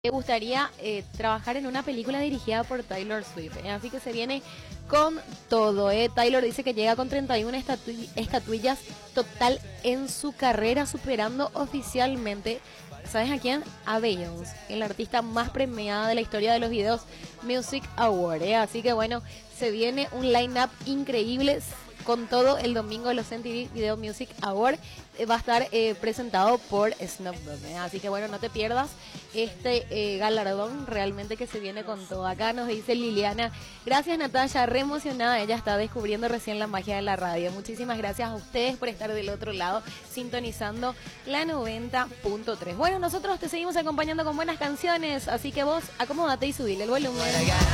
Le gustaría trabajar en una película dirigida por Taylor Swift. Así que se viene con todo. Taylor dice que llega con 31 estatuillas total en su carrera, superando oficialmente, ¿sabes a quién? A Beyoncé, el artista más premiada de la historia de los videos Music Award. Así que bueno, se viene un line-up increíble con todo el domingo de los MTV Video Music Award. Va a estar presentado por Snoop Dogg. Así que bueno, no te pierdas este galardón realmente que se viene con todo. Acá nos dice Liliana, gracias Natalia, re emocionada, ella está descubriendo recién la magia de la radio. Muchísimas gracias a ustedes por estar del otro lado sintonizando la 90.3. Bueno, nosotros te seguimos acompañando con buenas canciones, así que vos acomódate y subile el volumen.